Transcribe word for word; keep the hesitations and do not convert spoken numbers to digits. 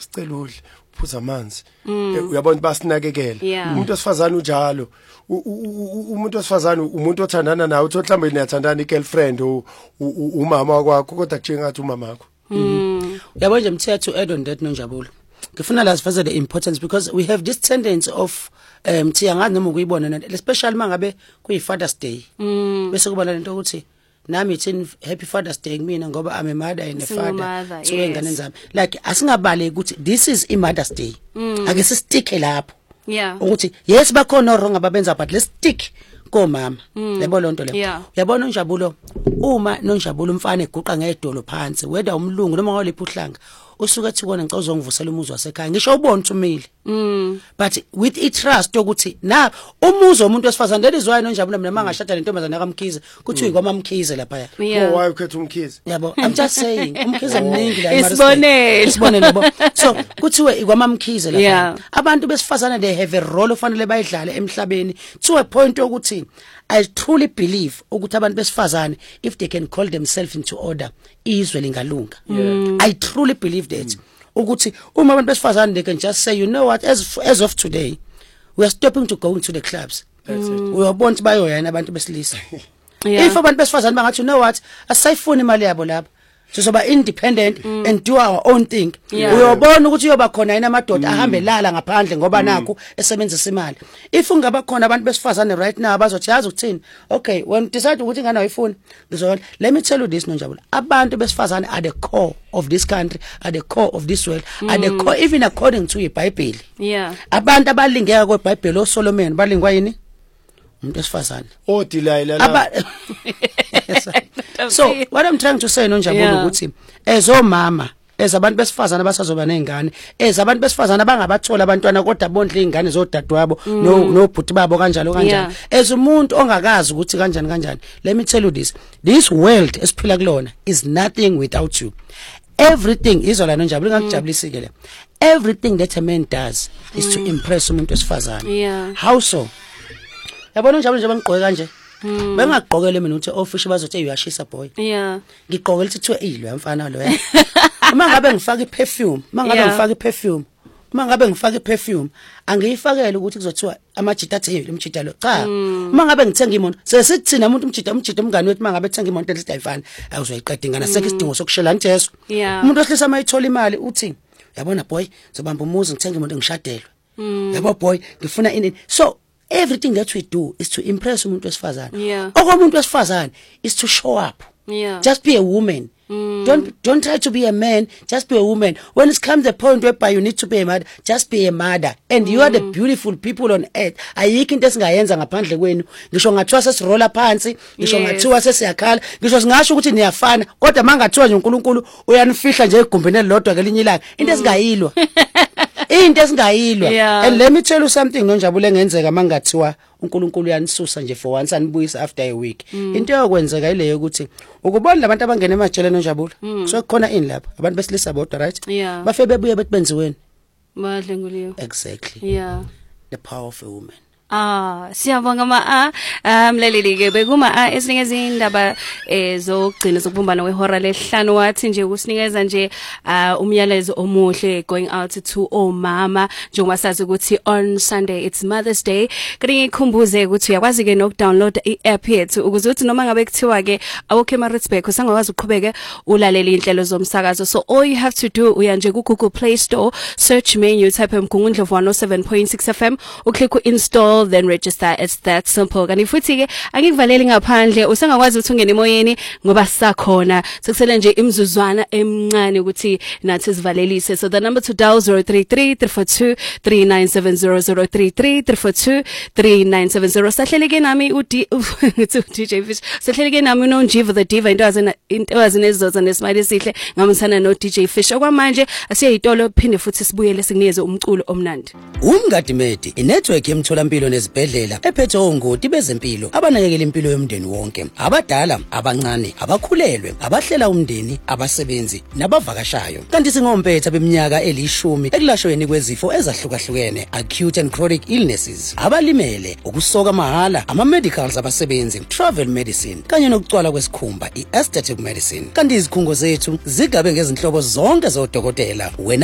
sicela udle uphuza amanzi uyabona basinakekela umuntu osifazana unjalo umuntu osifazana umuntu othandana nawe uthi mhlambe niyathandana igirlfriend umama wakho kodwa kujengathi umama wakho uyabona nje mthetho to add on that noNjabulo ngifuna la sifeze the importance because we have this tendency of um thiya ngazi noma ukuyibona especially mangabe kuyi Father's Day bese kuba lento ukuthi nami ithi happy Father's Day kumina ngoba I'm a mother and a father so engane zami like asingabale ukuthi this is i Mother's Day ake sisticke lapho yeah ukuthi yes bakhona wrong ababenza but let's stick komama yabo lonto le uyabona uNjabulo uma noNjabulo umfana eguqa ngedolo phansi weda umlungu noma ngoliphi uhlanga usuke ethi kona ngicela uzongivusela umuzi wasekhaya ngisho ubona uthumile mm but with I trust ukuthi na umuzi womuntu wesifazane that is why noNjabulo mina mangashada lentombazana kaMkhize kuthi uyikwama Mkhize lapha ya oh why ukhetha uMkhize yabo I'm just saying uMkhize mningi la isibonelo isibonelo yabo so kuthiwe ikwama Mkhize lapha abantu besifazane they have a role ofanele bayidlale emhlabeni to a point ukuthi I truly believe ukuthi abantu besifazane if they can call themselves into order izwe lingalunga I truly believe that ukuthi uma abantu besifazane they can just say you know what as as of today we are stopping to go into the clubs uyabona bayoyana abantu besilisa if abantu besifazane bangathi you know what asayifuni imali yabo lapha sizoba independent mm. and do our own thing uyobona ukuthi uyoba khona yena amadoda ahambe lala ngaphandle ngoba nakho esebenzisa imali if ungaba khona abantu besifazane right now abazothi yazi ukuthini okay when decide ukuthi ngana uyifuna ngizona let me tell you this noNjabulo abantu besifazane are the core of this country are the core of this world mm. are the core even according to iBhayibheli yeah abantu abalingeka kweBhayibheli oSolomon balingwa yini umuntu esifazane oh Delilah la so what I'm trying to say noNjabulo ukuthi as omama as abantu besifazana abasazoba nezingane as abantu besifazana abangabathola abantwana kodwa bondle izingane zodadewabo no nobhuti babo kanjalo kanjalo as umuntu ongakazi ukuthi kanjani kanjani let me tell you this this world esiphila kulona is nothing without you everything izola noNjabulo ngakujabulisike le everything that a man does is to impress umuntu wesifazana how so yabona uNjabulo nje bangigqoke kanje bengagqokele mina uthi office bazothi uyashisa boy yeah ngigqokele ukuthi kuthiwe ilwe mfana lo yena uma ngabe ngifaka iperfume uma ngabe ngifaka iperfume uma ngabe ngifaka iperfume angiyifakele ukuthi kuzothiwa amajita athile umjita lo cha uma ngabe ngithenga imoto sesithina umuntu umjita umjita umngane wethu uma ngabe ethenga imoto elithi ayifani awuzoyiqeda ingana sekho isidingo sokushela nteso umuntu ohlisa mayithola imali uthi yabona boy ngizobamba umuzi ngithenga imoto ngishadelwe yabo boy ngifuna ini so everything that we do is to impress umuntu wesifazane yeah okomuntu wesifazane is to show up yeah just be a woman mm. don't don't try to be a man just be a woman when it comes the point where you need to be a mother just be a mother and mm. you are the beautiful people on earth ayikho into esingayenza ngaphandle kwenu ngisho ngathiwa sesirola phansi ngisho ngathiwa sesiyakhala ngisho singasho ukuthi niyafana kodwa mangathiwa nje uNkulunkulu uyanifihla nje egumbini elilodwa kelinye ilanga into esingayilwa into esingayilwa and let me tell you something noNjabulo engenzeka mangathiwa uNkulunkulu uyanisusa nje for once anibuyisa after a week mm. into yokwenzeka ileyo ukuthi ukubona labantu abangena emajele noNjabulo mm. so kukhona in lapha abantu besilisa bodwa right yeah. bafe bebuye bethi benziweni badle nguliyo exactly yeah the power of a woman Ah, siyabonga ma a mlaleli ke bekuma a esinikeza indaba ezogcina sokubumbana wehora lehlanu wathi nje ukusinikeza nje umyalezo omuhle going out to omama njengoba sazi ukuthi on Sunday it's Mother's Day kudinga ikhumbuze ukuthi uyakwazi ke nokudownload i-app yethu ukuze uthi noma ngabe kuthiwa ke awukhe eMaritzburg usangakwazi ukuqhubeka ulalela inhlelo zomsakazo so all you have to do uya nje ku Google Play Store search menu type Mgungundlovu one oh seven point six F M uklik install then register it's that simple kanti futhi ke angikuvaleli ngaphandle usengakwazi ukuthi ungene emoyeni ngoba sisakhona sekusele nje imizuzwana emncane ukuthi nathi sivalelise so the number to dial zero three three three four two three nine seven zero zero three three three four two three nine seven zero sahleleke nami u D J Fish sahleleke nami no Njiva the Diva into azina into azinezoza nesimali esihle ngamthana no D J Fish okwamanje asiyitolo phinde futhi sibuyele sikunikeze umculo omnandi umngadimedi inetwork yemtholampilo nezibhedlela ephethe ongoti bezempilo abanakekela impilo yomndeni wonke abadala abancane abakhulelwe abahlela umndeni abasebenzi nabavakashayo kanti singompetha beminyaka elishumi ekulashweni kwezifo ezahlukahlukene acute and chronic illnesses abalimele ukusoka mahala ama medicals abasebenzi travel medicine kanye nokucwala kwesikhumba i aesthetic medicine kanti izikhungo zethu zigabe ngezinhlobo zonke zodokotela